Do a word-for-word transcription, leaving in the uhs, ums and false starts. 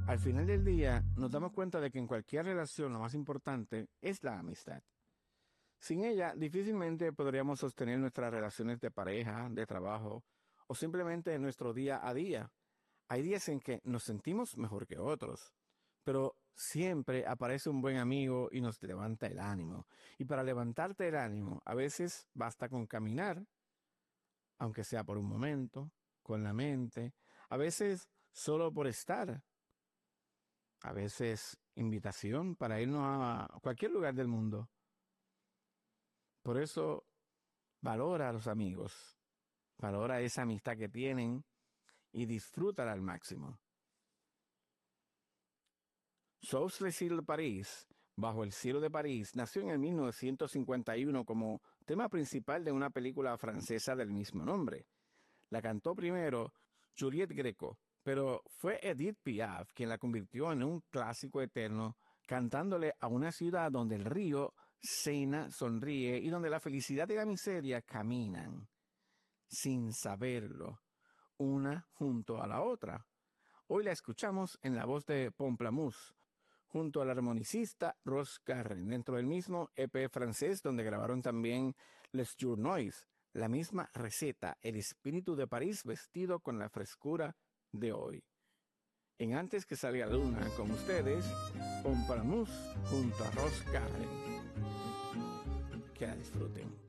Al final del día, nos damos cuenta de que en cualquier relación lo más importante es la amistad. Sin ella, difícilmente podríamos sostener nuestras relaciones de pareja, de trabajo o simplemente en nuestro día a día. Hay días en que nos sentimos mejor que otros, pero siempre aparece un buen amigo y nos levanta el ánimo. Y para levantarte el ánimo, a veces basta con caminar, aunque sea por un momento, con la mente, a veces solo por estar, a veces invitación para irnos a cualquier lugar del mundo. Por eso, valora a los amigos, valora esa amistad que tienen y disfrútala al máximo. Sous le Ciel de París, Bajo el cielo de París, nació en el mil novecientos cincuenta y uno como tema principal de una película francesa del mismo nombre. La cantó primero Juliette Greco, pero fue Edith Piaf quien la convirtió en un clásico eterno, cantándole a una ciudad donde el río Sena sonríe y donde la felicidad y la miseria caminan, sin saberlo, una junto a la otra. Hoy la escuchamos en la voz de Pomplamoose, junto al armonicista Ross Garren, dentro del mismo E P francés donde grabaron también Les Journois, la misma receta, el espíritu de París vestido con la frescura de hoy. En Antes que salga la luna, con ustedes, Pomplamoose junto a Ross Garren. Que la disfruten.